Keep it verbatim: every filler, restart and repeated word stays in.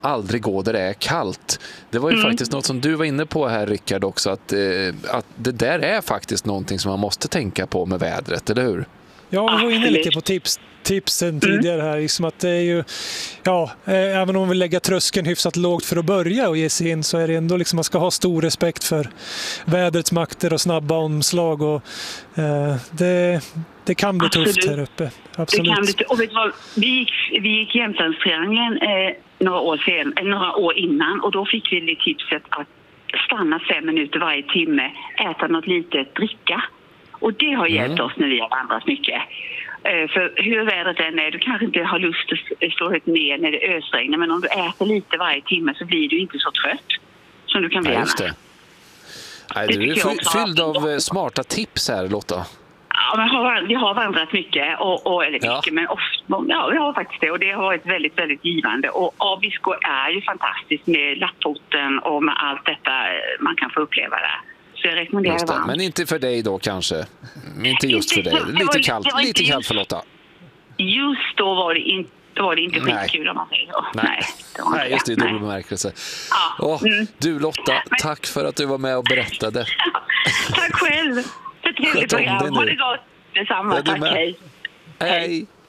aldrig gå där det är kallt. Det var ju mm. faktiskt något som du var inne på här, Rickard, också, att, eh, att det där är faktiskt någonting som man måste tänka på med vädret, eller hur? Ja, vi var inne lite på tips, tipsen tidigare här. Liksom att det är ju, ja, eh, även om vi lägger tröskeln hyfsat lågt för att börja och ge sig in, så är det ändå liksom, man ska ha stor respekt för vädrets makter och snabba omslag. Och, eh, det, det kan bli Absolut. tufft här uppe. Absolut. Det kan bli, och vet du vad, vi gick, vi gick Jämtlandstriangeln eh, några, år sen, eh, några år innan, och då fick vi det tipset att stanna fem minuter varje timme, äta något litet, dricka. Och det har hjälpt mm. oss när vi har vandrat mycket. Uh, för hur vädret än är, du kanske inte har lust att stå helt ner när det ösregnar, men om du äter lite varje timme så blir du inte så trött som du kan bli. Ja, just det. Nej, du är fylld av smarta tips här, Lotta. Ja, men har, vi har vandrat mycket, och, och, eller mycket, ja. men ofta, ja, vi har faktiskt det, och det har varit väldigt, väldigt givande. Och Abisko är ju fantastiskt med Lappfoten och med allt detta man kan få uppleva där. Så jag rekommenderar det, men inte för dig då kanske. Inte just inte, för dig. Lite var, kallt, lite kallt för Lotta. Just då var det inte, då var det inte skitkul om man säger så. Nej, Nej, det var Nej just det, i dubbel bemärkelse. Ja. Oh, mm. Du Lotta, men, tack för att du var med och berättade. Tack själv. För trevligt program. Ha det gott. Detsamma, tack. Hej. Hej.